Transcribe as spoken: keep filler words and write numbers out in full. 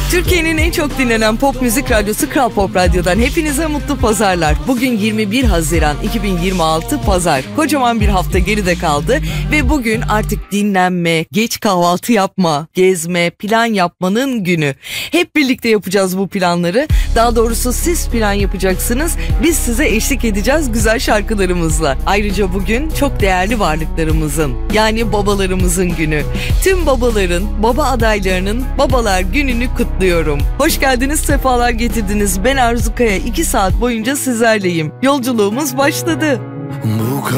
Türkiye'nin en çok dinlenen pop müzik radyosu Kral Pop Radyo'dan hepinize mutlu pazarlar. Bugün yirmi bir Haziran iki bin yirmi altı Pazar. Kocaman bir hafta geride kaldı ve bugün artık dinlenme, geç kahvaltı yapma, gezme, plan yapmanın günü. Hep birlikte yapacağız bu planları. Daha doğrusu siz plan yapacaksınız. Biz size eşlik edeceğiz güzel şarkılarımızla. Ayrıca bugün çok değerli varlıklarımızın, yani babalarımızın günü. Tüm babaların, baba adaylarının Babalar Günü'nü kutluyorum. Hoş geldiniz, sefalar getirdiniz. Ben Arzu Kaya, iki saat boyunca sizlerleyim. Yolculuğumuz başladı. Bu